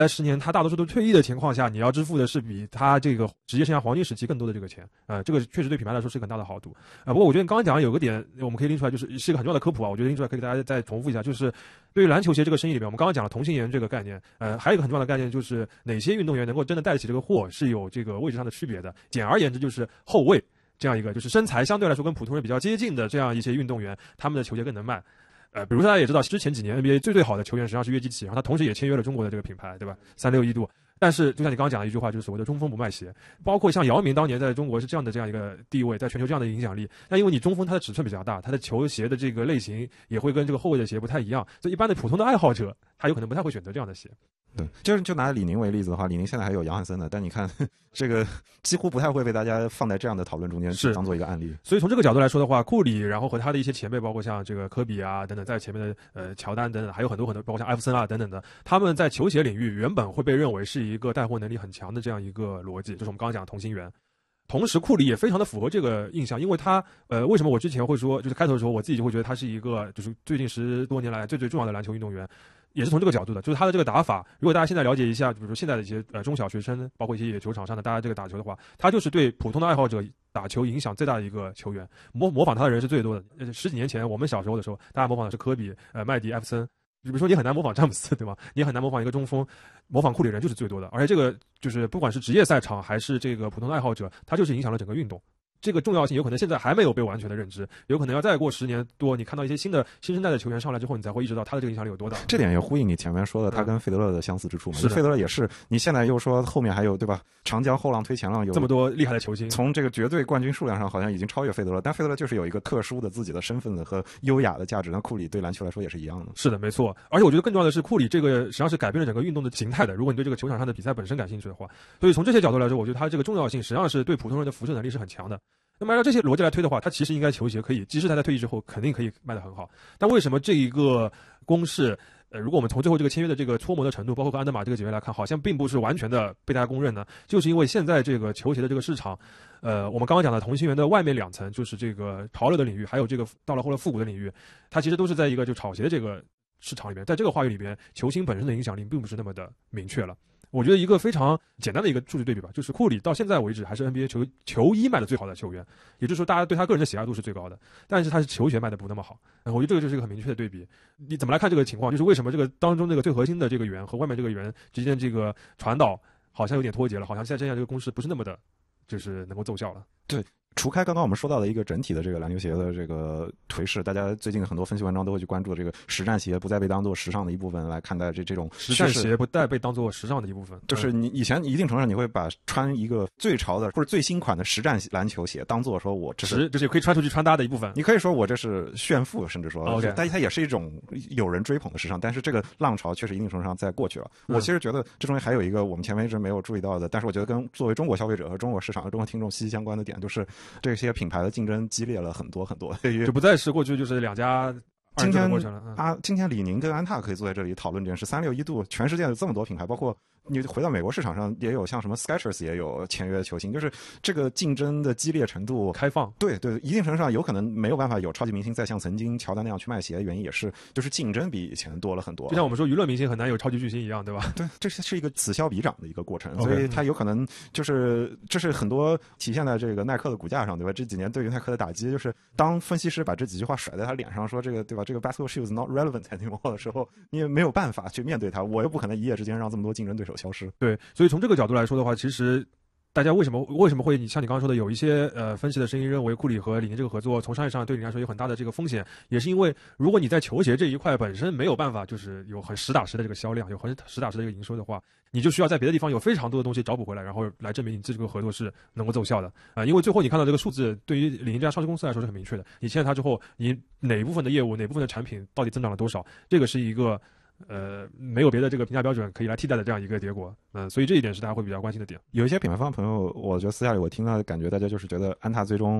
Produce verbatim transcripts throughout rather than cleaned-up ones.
来十年他大多数都退役的情况下，你要支付的是比他这个职业生涯黄金时期更多的这个钱，呃，这个确实对品牌来说是一个很大的好处。呃，不过我觉得你刚刚讲的有个点，我们可以拎出来，就是是一个很重要的科普啊，我觉得拎出来可以给大家再重复一下，就是对于篮球鞋这个生意里面，我们刚刚讲了同心圆这个概念，呃，还有一个很重要的概念就是哪些运动员能够真的带得起这个货是有这个位置上的区别的。简而言之，就是后卫这样一个就是身材相对来说跟普通人比较接近的这样一些运动员，他们的球鞋更能卖。呃，比如说大家也知道，之前几年 N B A 最最好的球员实际上是约基奇，然后他同时也签约了中国的这个品牌，对吧？三六一度。但是就像你刚刚讲的一句话，就是所谓的中锋不卖鞋，包括像姚明当年在中国是这样的这样一个地位，在全球这样的影响力。那因为你中锋他的尺寸比较大，他的球鞋的这个类型也会跟这个后卫的鞋不太一样，所以一般的普通的爱好者他有可能不太会选择这样的鞋。 对，就是就拿李宁为例子的话，李宁现在还有杨汉森的，但你看这个几乎不太会被大家放在这样的讨论中间去当做一个案例。 所以从这个角度来说的话，库里然后和他的一些前辈，包括像这个科比啊等等，在前面的呃乔丹等等，还有很多很多，包括像艾弗森啊等等的，他们在球鞋领域原本会被认为是一个带货能力很强的这样一个逻辑，就是我们刚刚讲的同心圆。同时库里也非常的符合这个印象，因为他呃为什么我之前会说，就是开头的时候我自己就会觉得他是一个就是最近十多年来最最重要的篮球运动员，也是从这个角度的，就是他的这个打法，如果大家现在了解一下，比如说现在的一些呃中小学生，包括一些野球场上的大家这个打球的话，他就是对普通的爱好者打球影响最大的一个球员，模模仿他的人是最多的。呃十几年前我们小时候的时候，大家模仿的是科比、呃麦迪、艾弗森。比如说你很难模仿詹姆斯，对吧？你很难模仿一个中锋，模仿库里人就是最多的。而且这个就是不管是职业赛场还是这个普通的爱好者，他就是影响了整个运动。这个重要性有可能现在还没有被完全的认知，有可能要再过十年多，你看到一些新的新生代的球员上来之后，你才会意识到他的这个影响力有多大。 这点也呼应你前面说的，他跟费德勒的相似之处嘛。 是费德勒也是，你现在又说后面还有对吧？长江后浪推前浪，有这么多厉害的球星， 从这个绝对冠军数量上好像已经超越费德勒，但费德勒就是有一个特殊的自己的身份的和优雅的价值。那库里对篮球来说也是一样的。 是的，没错。而且我觉得更重要的是，库里这个实际上是改变了整个运动的形态的。如果你对这个球场上的比赛本身感兴趣的话，所以从这些角度来说，我觉得他这个重要性实际上是对普通人的辐射能力是很强的。那么按照这些逻辑来推的话，他其实应该球鞋可以，即使他在退役之后肯定可以卖得很好。但为什么这一个公式，呃，如果我们从最后这个签约的这个搓磨的程度，包括跟安德玛这个解约来看，好像并不是完全的被大家公认呢？就是因为现在这个球鞋的这个市场，呃，我们刚刚讲的同心圆的外面两层，就是这个潮流的领域，还有这个到了后来复古的领域，它其实都是在一个就炒鞋的这个市场里面，在这个话语里边，球星本身的影响力并不是那么的明确了。我觉得一个非常简单的一个数据对比吧，就是库里到现在为止还是 N B A 球球衣卖的最好的球员，也就是说大家对他个人的喜爱度是最高的，但是他是球鞋卖的不那么好。我觉得这个就是一个很明确的对比。你怎么来看这个情况？就是为什么这个当中这个最核心的这个圆和外面这个圆之间这个传导好像有点脱节了，好像现在这样这个公式不是那么的，就是能够奏效了。 对。除开刚刚我们说到的一个整体的这个篮球鞋的这个颓势，大家最近很多分析文章都会去关注这个实战鞋不再被当做时尚的一部分来看待这这种实战鞋不再被当做时尚的一部分， 就是你以前一定程度上你会把穿一个最潮的或者最新款的实战篮球鞋当做说我这是就是可以穿出去穿搭的一部分， 你可以说我这是炫富，甚至说 OK， 但它也是一种有人追捧的时尚，但是这个浪潮确实一定程度上在过去了。嗯、我其实觉得这中间还有一个我们前面一直没有注意到的，但是我觉得跟作为中国消费者和中国市场和中国听众息息相关的点，就是这些品牌的竞争激烈了很多很多， 就不再是过去就是两家今天嗯、 啊，今天李宁跟安踏可以坐在这里讨论这件事。三六一度，全世界有这么多品牌，包括你回到美国市场上也有像什么 Skechers 也有签约球星，就是这个竞争的激烈程度开放。 对对，一定程度上有可能没有办法有超级明星再像曾经乔丹那样去卖鞋的原因也是，就是竞争比以前多了很多。 就像我们说娱乐明星很难有超级巨星一样，对吧？ 对，这是一个此消彼长的一个过程， okay, 所以它有可能就是这是很多体现在这个耐克的股价上，对吧？这几年对于耐克的打击，就是当分析师把这几句话甩在他脸上说这个对吧？这个 basketball shoes not relevant anymore 的时候，你也没有办法去面对它，我又不可能一夜之间让这么多竞争对手消失。 对，所以从这个角度来说的话，其实大家为什么为什么会像你刚刚说的，有一些呃分析的声音认为库里和李宁这个合作从商业上对你来说有很大的这个风险，也是因为如果你在球鞋这一块本身没有办法就是有很实打实的这个销量，有很实打实的这个营收的话，你就需要在别的地方有非常多的东西找补回来，然后来证明你这个合作是能够奏效的啊、呃。因为最后你看到这个数字，对于李宁这家上市公司来说是很明确的，你签了它之后，你哪一部分的业务、哪部分的产品到底增长了多少，这个是一个。呃，没有别的这个评价标准可以来替代的这样一个结果，嗯、呃，所以这一点是大家会比较关心的点。 有一些品牌方朋友，我觉得私下里我听到的感觉，大家就是觉得安踏最终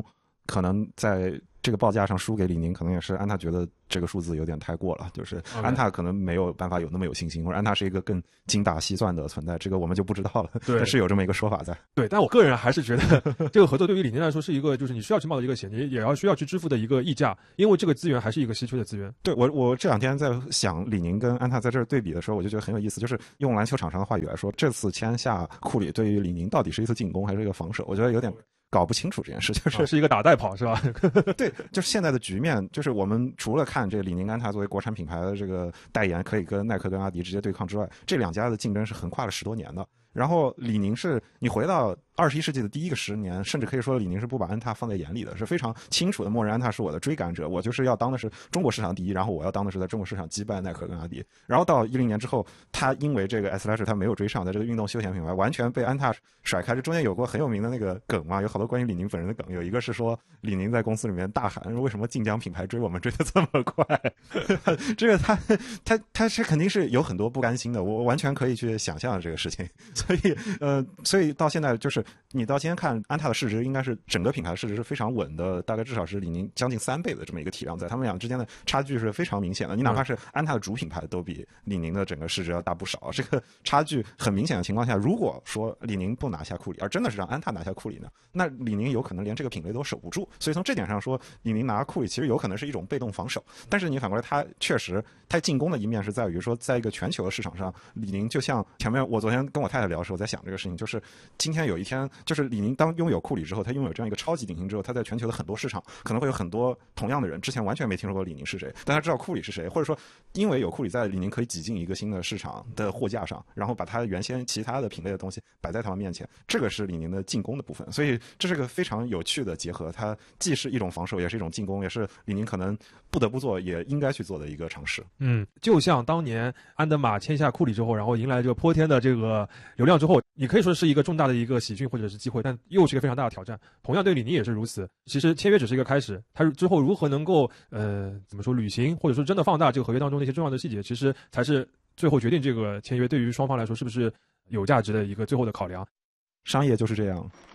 可能在这个报价上输给李宁，可能也是安踏觉得这个数字有点太过了，就是安踏可能没有办法有那么有信心，或者安踏是一个更精打细算的存在，这个我们就不知道了。 对， 但是有这么一个说法在。 对，但我个人还是觉得这个合作对于李宁来说是一个，就是你需要去冒的一个险，你也要需要去支付的一个溢价，因为这个资源还是一个稀缺的资源。 对，我我这两天在想李宁跟安踏在这儿对比的时候，我就觉得很有意思，就是用篮球场上的话语来说，这次签下库里对于李宁到底是一次进攻还是一个防守，我觉得有点搞不清楚这件事，就是、 啊、是一个打带跑是吧？ 对，就是现在的局面，就是我们除了看这个李宁安踏作为国产品牌的这个代言可以跟耐克跟阿迪直接对抗之外，这两家的竞争是横跨了十多年的。然后李宁是你回到二十一世纪的第一个十年，甚至可以说李宁是不把安踏放在眼里的，是非常清楚的默认安踏是我的追赶者，我就是要当的是中国市场第一，然后我要当的是在中国市场击败耐克跟阿迪。然后到一零年之后，他因为这个 S Slash 他没有追上，在这个运动休闲品牌完全被安踏甩开。这中间有过很有名的那个梗嘛，有好多关于李宁本人的梗，有一个是说李宁在公司里面大喊为什么晋江品牌追我们追得这么快这个他他他是肯定是有很多不甘心的，我完全可以去想象这个事情。所以呃，所以到现在就是你到今天看安踏的市值，应该是整个品牌的市值是非常稳的，大概至少是李宁将近三倍的这么一个体量在，他们俩之间的差距是非常明显的。你哪怕是安踏的主品牌都比李宁的整个市值要大不少，这个差距很明显的情况下，如果说李宁不拿下库里，而真的是让安踏拿下库里呢，那李宁有可能连这个品类都守不住。所以从这点上说，李宁拿库里其实有可能是一种被动防守，但是你反过来，它确实它进攻的一面是在于说，在一个全球的市场上，李宁就像前面我昨天跟我太太聊的时候，我在想这个事情，就是今天有一天，就是李宁当拥有库里之后，他拥有这样一个超级顶薪之后，他在全球的很多市场可能会有很多同样的人之前完全没听说过李宁是谁，但他知道库里是谁，或者说因为有库里在，李宁可以挤进一个新的市场的货架上，然后把他原先其他的品类的东西摆在他们面前，这个是李宁的进攻的部分。所以这是个非常有趣的结合，它既是一种防守，也是一种进攻，也是李宁可能不得不做也应该去做的一个尝试。 嗯，就像当年安德玛签下库里之后，然后迎来这个泼天的这个流量之后，你可以说是一个重大的一个喜讯或者是机会，但又是一个非常大的挑战。同样对李宁也是如此。其实签约只是一个开始，他之后如何能够呃怎么说履行，或者说真的放大这个合约当中那些重要的细节，其实才是最后决定这个签约对于双方来说是不是有价值的一个最后的考量。 商业就是这样。